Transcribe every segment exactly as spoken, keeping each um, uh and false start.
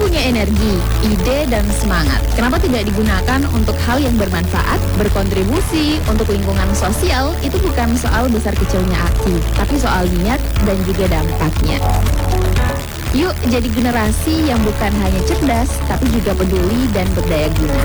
punya energi, ide, dan semangat. Kenapa tidak digunakan untuk hal yang bermanfaat, berkontribusi untuk lingkungan sosial? Itu bukan soal besar kecilnya aksi, tapi soal niat dan juga dampaknya. Yuk jadi generasi yang bukan hanya cerdas, tapi juga peduli dan berdaya guna.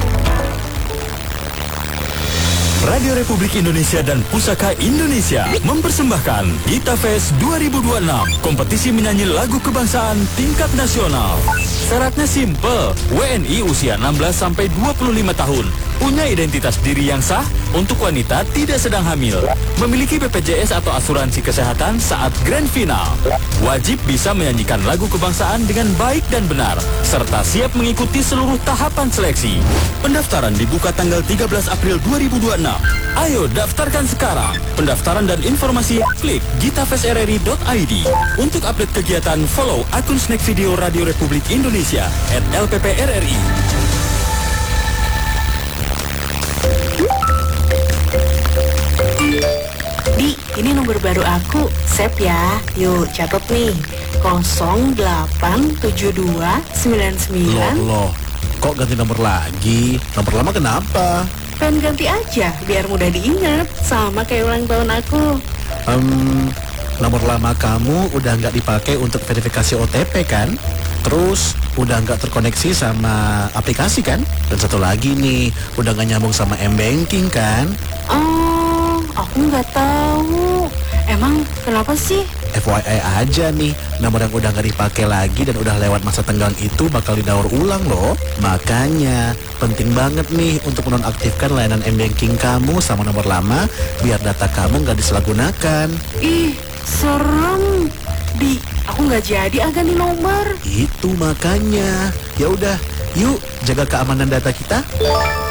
Radio Republik Indonesia dan Pusaka Indonesia mempersembahkan Gita Fest dua ribu dua puluh enam, kompetisi menyanyi lagu kebangsaan tingkat nasional. Syaratnya simple, W N I usia enam belas sampai dua puluh lima tahun, punya identitas diri yang sah, untuk wanita tidak sedang hamil, memiliki B P J S atau asuransi kesehatan saat grand final, wajib bisa menyanyikan lagu kebangsaan dengan baik dan benar, serta siap mengikuti seluruh tahapan seleksi. Pendaftaran dibuka tanggal tiga belas April dua ribu dua puluh enam. Ayo daftarkan sekarang. Pendaftaran dan informasi klik gitafestrri dot i d. Untuk update kegiatan follow akun Snack Video Radio Republik Indonesia at L P P R R I. Di, ini nomor baru aku. Save ya. Yuk, catat nih. nol delapan tujuh dua sembilan sembilan. Loh, loh. Kok ganti nomor lagi? Nomor lama kenapa? Pengen ganti aja, biar mudah diingat. Sama kayak ulang tahun aku. Um, nomor lama kamu udah nggak dipakai untuk verifikasi O T P kan? Terus udah nggak terkoneksi sama aplikasi kan? Dan satu lagi nih, udah nggak nyambung sama M-Banking kan? Oh, aku nggak tahu. Emang kenapa sih? F Y I aja nih, nomor yang udah nggak dipakai lagi dan udah lewat masa tenggang itu bakal didaur ulang loh. Makanya penting banget nih untuk menonaktifkan layanan M-Banking kamu sama nomor lama biar data kamu nggak disalahgunakan. Ih, serem. Di, aku nggak jadi ah ganti nomor. Itu makanya. Ya udah, yuk jaga keamanan data kita.